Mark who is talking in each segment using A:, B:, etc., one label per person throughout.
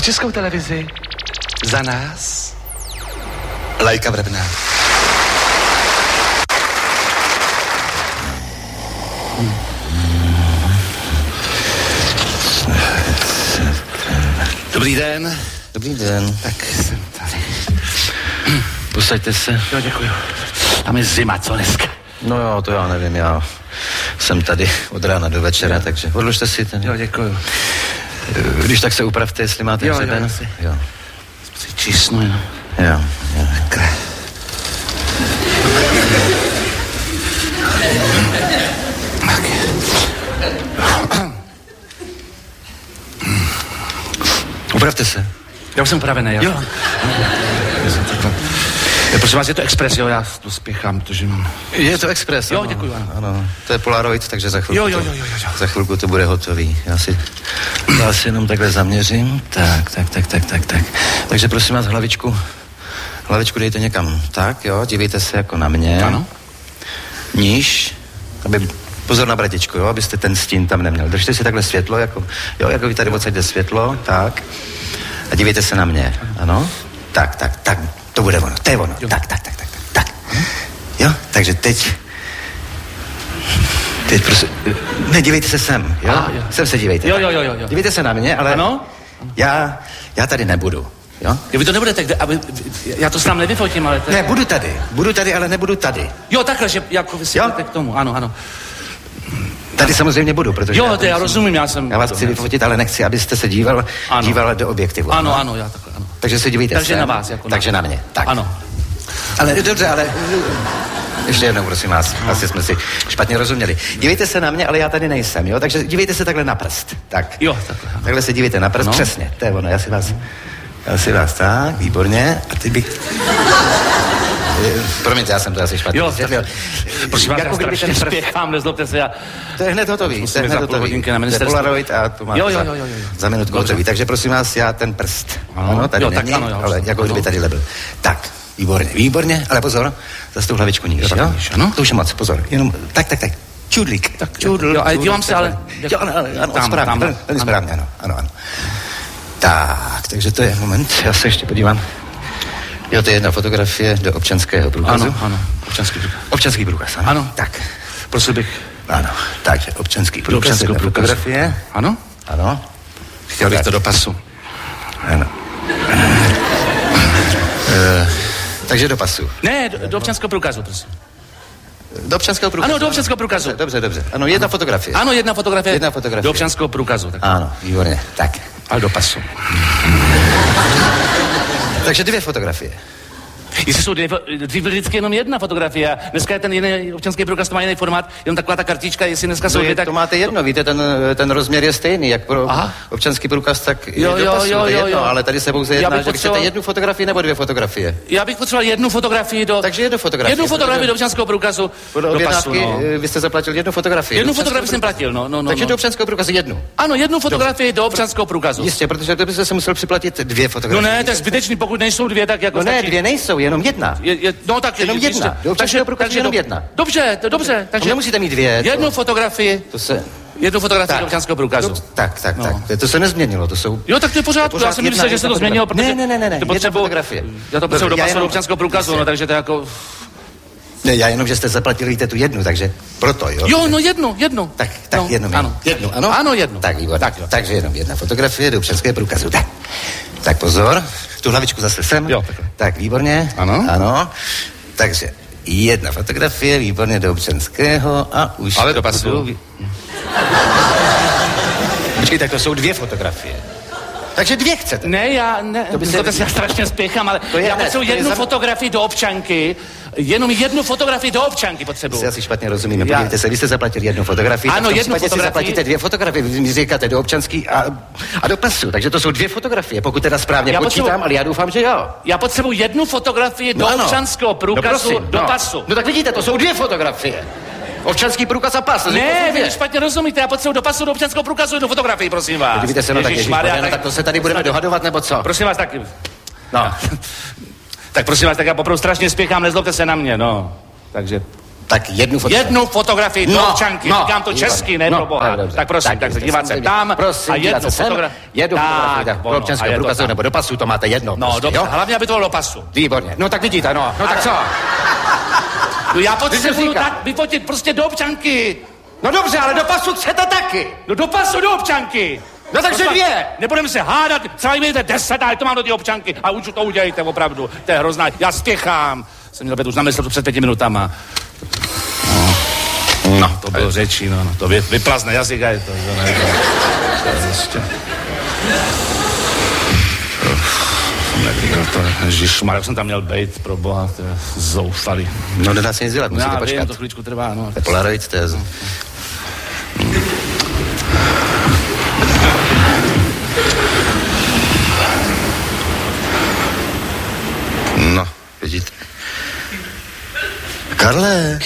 A: Českou televizi za nás Lajka Vrbná. Dobrý den.
B: Dobrý den.
A: Tak jsem tady.
B: Posaďte se.
A: Jo, děkuju. Tam je zima, co dneska?
B: No jo, to já nevím, já jsem tady od rána do večera, takže odložte si ten.
A: Jo, děkuju.
B: Když tak se upravte, jestli máte hřeben.
A: Jo. Si čísnu jenom.
B: Jo.
A: Takhle.
B: Upravte se.
A: Já už jsem upravený, jo? Prosím vás, je to Express, jo, já tu spěchám, protože mám...
B: Je to Express,
A: jo, děkuju,
B: ano. To je Polaroid, takže za chvilku,
A: jo.
B: Za chvilku to bude hotový. Já si jenom takhle zaměřím. Tak. Takže prosím vás, hlavičku dejte někam. Tak, jo, dívejte se jako na mě.
A: Ano.
B: Níž, aby... Pozor na bratičku, jo, abyste ten stín tam neměl. Držte si takhle světlo, jako vy tady odsaď jde světlo, tak. A dívejte se na mě, ano. Tak, to bude ono, to je ono.
A: Jo.
B: Tak. Jo, takže teď prosím, ne, dívejte se sem, jo?
A: Jo.
B: Sem se dívejte.
A: Jo.
B: Dívejte se na mě, ale
A: ano?
B: Já tady nebudu, jo?
A: Jo, vy to nebudete, já to sám nevyfotím, ale...
B: Ne, budu tady, ale nebudu tady.
A: Jo, takhle, že jako vy si jdete k tomu, ano.
B: Tady samozřejmě budu, protože...
A: Jo, to já rozumím, já
B: vás chci vyfotit, ale nechci, abyste se díval do objektivu.
A: Ano, já takhle, ano.
B: Takže se dívejte
A: Takže
B: sem.
A: na vás, jako
B: takže na mě, tak.
A: Ano.
B: Ale dobře, ale... Ještě jednou, prosím vás, asi jsme si špatně rozuměli. Dívejte se na mě, ale já tady nejsem, jo? Takže dívejte se takhle na prst, tak.
A: Jo, takhle.
B: Takhle se dívejte na prst,
A: ano. Přesně,
B: to je ono, já si vás tak, výborně, a ty bych... Promiňte, já jsem to asi špatně vysvětlil.
A: Prosím vás, já strašně spěchám, nezlobte se.
B: To je hned hotový, to je Polaroid a tu máte za minutku hotový. Takže prosím vás, já ten prst, ano, tady není, ale jako kdyby tady byl. Tak, výborně, ale pozor, zase tu hlavičku níž, jo?
A: Ano?
B: To už je moc, pozor, jenom tak. Čudlík.
A: Tak čudl. Jo, ale dívám se, ale...
B: Jo, ano, správně, ano. Tak, takže to je moment, já se ještě podívám. Jo, to je jedna fotografie do občanského průkazu.
A: Ano,
B: občanský průkaz, ano.
A: Ano.
B: Tak.
A: Prosil bych.
B: Ano, takže občanský průkaz, jedna fotografie.
A: Ano. Chtěl bych to do pasu.
B: Ano. Takže do pasu.
A: Ne, do občanského průkazu, prosím.
B: Do občanského průkazu?
A: Ano, do občanského průkazu.
B: Dobře. Ano, jedna fotografie.
A: Ano, jedna fotografie. Do
B: občanského
A: průkazu. Tak.
B: Ano, výborně, tak.
A: Ale do pasu.
B: Takže 2 fotografie.
A: Jestli jsou dvě vždycky jenom jedna fotografie. Dneska je ten jiný občanský průkaz, to má jiný formát, jenom taková ta kartička, jestli dneska jsou dvě, tak...
B: To máte jedno, víte, ten rozměr je stejný, jak pro občanský průkaz, tak
A: jo,
B: ale tady se pouze jedná, že chcete jednu fotografii nebo 2 fotografie?
A: Já bych potřeboval jednu fotografii do...
B: Takže jednu fotografii
A: do občanského průkazu do pasu,
B: vy jste zaplatil jednu fotografii.
A: Jednu fotografii jsem platil, no.
B: Takže do občanského průkazu jednu.
A: Ano, jednu fotografii do občanského průkazu.
B: Jistě, protože to byste se musel připlatit 2 fotografie.
A: No ne, to je zbytečný, pokud nejsou 2, tak jako
B: no ne, 2 nejsou, jenom jedna.
A: No tak
B: jenom jedna. Do občanského průkazu jenom jedna.
A: Dobře. Takže
B: nemusíte mít 2.
A: Jednu fotografii. Jednu fotografii do občanského průkazu.
B: Tak. To se nezměnilo, to jsou...
A: Jo, tak to je pořádku. Já jsem myslel, že se to změnilo, protože...
B: Ne, jedna fotografie.
A: Já to potřebuji do pasu do občanského průkazu, no, takže to jako...
B: Ne, já jenom, že jste zaplatili, víte, tu jednu, takže proto, jo?
A: Jo, no jednu.
B: Tak jednu. Ano?
A: Ano, jednu.
B: Tak, výborně. Takže jenom jedna fotografie do občanského průkazu. Tak pozor, tu hlavičku zase sem.
A: Jo,
B: tak, výborně.
A: Ano.
B: Takže jedna fotografie, výborně do občanského a už...
A: Ale do pasu.
B: Počkej, tak to jsou 2 fotografie. Takže 2 chcete?
A: Ne, já strašně spěchám, ale já potřebuji jednu fotografii do občanky, jenom jednu fotografii do občanky potřebuji.
B: Si asi špatně rozumíme, podívejte se, vy jste zaplatil jednu fotografii,
A: ano, jednu fotografii.
B: Si zaplatíte 2 fotografie, vy mi říkáte do občanský a do pasu, takže to jsou 2 fotografie, pokud teda správně počítám, ale já doufám, že jo.
A: Já potřebuji jednu fotografii do občanského průkazu, do pasu.
B: No tak vidíte, to jsou 2 fotografie. Občanský průkaz a pas.
A: Ne, vy špatně rozumíte, já potřebuji do pasu, do občanského průkazu jednu fotografii, prosím vás.
B: Podívejte se, tak to se tady budeme dohadovat, nebo co?
A: Prosím vás, tak... No. Tak prosím vás, tak já opravdu strašně spěchám, nezlobte se na mě, no. Takže
B: Tak jednu fotografii.
A: Jednu fotografii do občanky. Říkám to česky, ne pro boha. Tak prosím, tak se dívat se tam
B: prosím,
A: a jednu fotografii.
B: Jednu fotografii, tak pro občanského průkazu nebo do pasu, to máte jedno.
A: No,
B: prostě,
A: dobře, hlavně, aby to bylo do pasu.
B: Výborně. No tak vidíte, no tak co?
A: No já potřebuju tak vyfotit prostě do občanky.
B: No dobře, ale do pasu chcete taky.
A: No do pasu do občanky.
B: No takže dvě.
A: Nebudeme se hádat, třeba jmeňte 10, ale to mám do té občanky. A už to udělejte opravdu, to je hrozná. Já spěchám. Jsem měl už na mysli to před 5 minutama. No, to bylo řečí, no. To vyplazne jazyk a je to. Ježišmarja, jsem tam měl bejt, pro boha, to je zoufalý.
B: No nedá se nic dělat, musíte počkat.
A: Já vím, to chvíličku trvá, no.
B: To je Polaroid, to je... No, vidíte. Karle,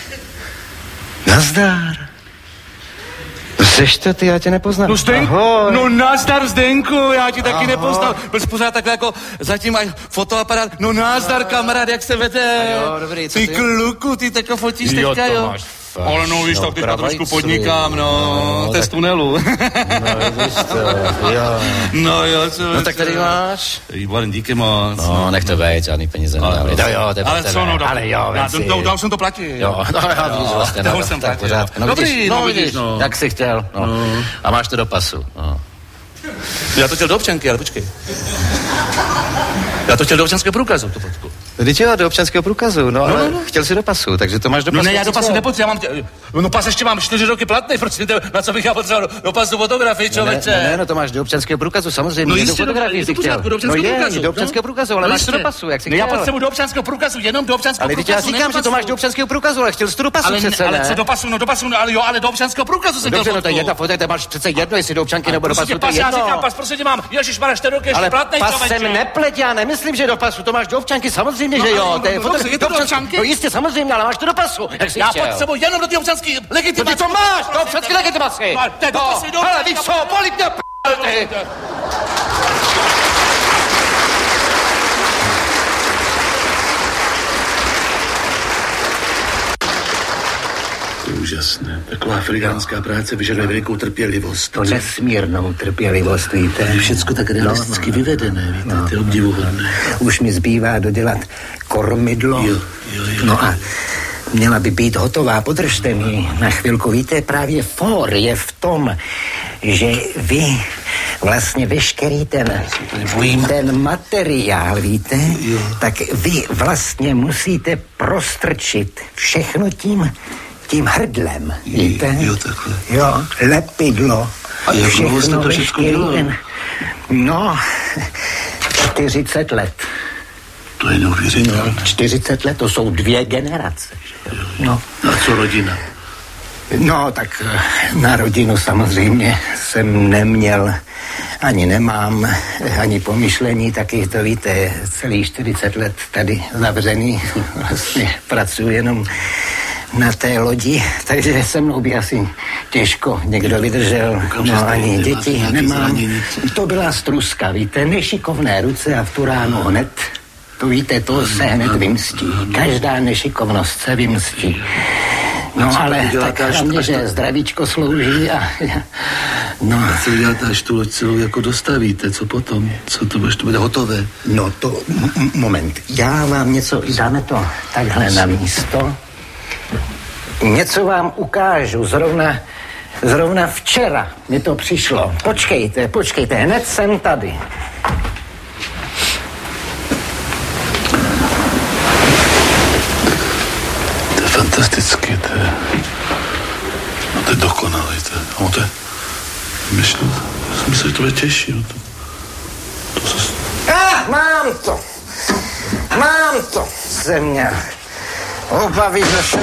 B: nazdar. Seš to ty, já tě nepoznám.
A: No Zdenku, no nazdar Zdenku, já ti taky nepoznal. Byl jsi pořád takhle jako zatím aj fotoaparát. No nazdar kamarád, jak se vede.
B: Jo, dobrý,
A: ty kluku, ty tako fotíš teďka, jo. Ale no, víš, tak teďka trošku podnikám, no, to je z tunelu.
B: No, vidíš to, jo.
A: No jo, co?
B: No tak tady máš.
A: Výborný, díky moc.
B: No, nech to být, žádný peníze nedávej.
A: No jo, to je ale co, no,
B: ale jo,
A: dál jsem to platil.
B: Jo, no já vidíš vlastně,
A: no, tak pořádku.
B: Dobrý, no vidíš, jak jsi chtěl, no. A máš to do pasu, no.
A: Já to chtěl do občanky, ale počkej. Já to chtěl do občanského průkazu, tu fotku.
B: Vždyť jo, do občanského průkazu, no, ale chtěl si do pasu, takže to máš do pasu.
A: No ne, já do pasu nepotřebuji, já mám, no pas ještě mám 4 roky platný, prostě na co bych já potřeboval do pasu fotografii, člověče.
B: Ne, no to máš do občanského průkazu, samozřejmě, no, do fotografii si chtěl.
A: No je,
B: do občanského průkazu, ale máš to do pasu, jak si chtěl.
A: Já potřebuji do občanského průkazu, jenom do občanského průkazu.
B: Ale já říkám, že to máš do občanského průkazu, ale chtěl jsi to do pasu přece,
A: ale co do pasu, ale jo, ale do občanského průkazu jsem chtěl.
B: Dobře, no to je jedna fotka, máš přece jedno, jestli do občanky nebo do pasu, to je jedno.
A: Já říkám, pas prostě mám, ježišmarja, 4 roky ještě platný,
B: ale pas sem nepleť, já nemyslím, že do pasu, to máš do občanky, samozřejmě, že jo.
A: Je to do občanky?
B: No jistě, samozřejmě, ale máš to do pasu, jak jsi chtěl.
A: Já potřebuji jenom do té občanské legitimace.
B: To máš, do občanské legitimace. Hele, víš co, polip mě p***ty.
C: To je úžasné. Taková filigánská práce vyžaduje velikou trpělivost.
D: To nesmírnou trpělivost, víte.
C: Je všecko tak realisticky vyvedené, víte, to je obdivuhodné.
D: Už mi zbývá dodělat kormidlo.
C: Jo.
D: No a měla by být hotová, podržte mi na chvilku. Víte, právě for je v tom, že vy vlastně veškerý ten materiál, víte, tak vy vlastně musíte prostrčit všechno tím hrdlem, víte?
C: Jo, takhle.
D: Jo, lepidlo.
C: A jak dlouho jste to všechno dělali?
D: No, 40 let.
C: To je neuvěřitelné.
D: 40 let, to jsou 2 generace.
C: No. A co rodina?
D: No, tak na rodinu samozřejmě jsem neměl, ani nemám, ani pomyšlení, taky to víte, celý 40 let tady zavřený, vlastně pracuji jenom na té lodi, takže se mnou by asi těžko někdo vydržel, no ani děti nemám. To byla struska, víte, nešikovné ruce a v tu ránu hned. To víte, to se hned vymstí. Každá nešikovnost se vymstí. No ale tak hlavně, že zdravíčko slouží a... No.
C: A co uděláte, až tu loď celou jako dostavíte? Co potom? Co to bude hotové?
D: No to... Moment. Já vám něco... Dáme to takhle na místo. Něco vám ukážu. Zrovna včera mi to přišlo. Počkejte. Hned jsem tady.
C: Fantasticky, to je dokonalé, to je myšleno, já jsem myslel, že to bude těžší,
D: Mám to, jsem měl obavy,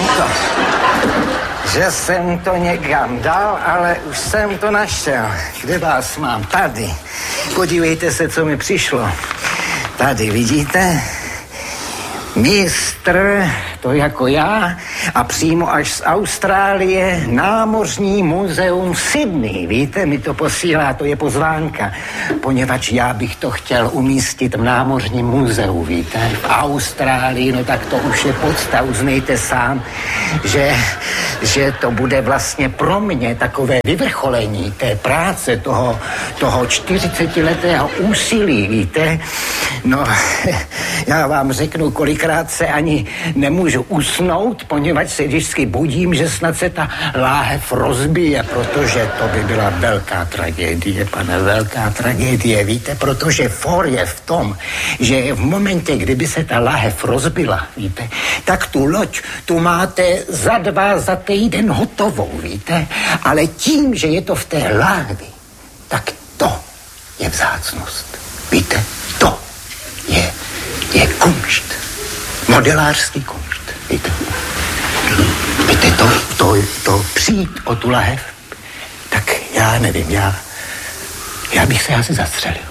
D: že jsem to někam dal, ale už jsem to našel. Kde vás mám? Tady. Podívejte se, co mi přišlo. Tady, vidíte? Mistr to jako já, a přímo až z Austrálie Námořní muzeum v Sydney. Víte, mi to posílá, to je pozvánka, poněvadž já bych to chtěl umístit v Námořním muzeu, víte, v Austrálii, no tak to už je podsta, uznejte sám, že to bude vlastně pro mě takové vyvrcholení té práce, toho 40letého úsilí, víte. No, já vám řeknu, kolikrát se ani nemůžu usnout, poněvadž se vždycky budím, že snad se ta láhev rozbije, protože to by byla velká tragédie, pane, velká tragédie, víte, protože for je v tom, že v momentě, kdyby se ta láhev rozbila, víte, tak tu loď tu máte za týden hotovou, víte, ale tím, že je to v té láhvi, tak to je vzácnost, víte, to je kunšt, modelářský kunšt, víte. Víte, to přijít o tu lahev, tak já nevím, já bych se asi zastřelil.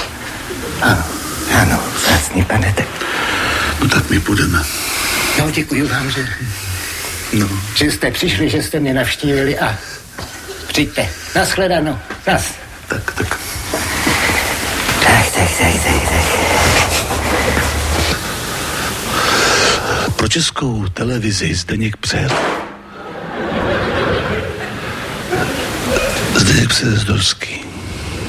D: Ano, vzácný pane, tak.
C: No tak my půjdeme.
D: No, děkuji vám, že jste přišli, že jste mě navštívili a přijďte. Nashledanou. Zas.
C: Tak.
D: Tak.
C: Pro Českou televizi Zdeněk Přezdorský.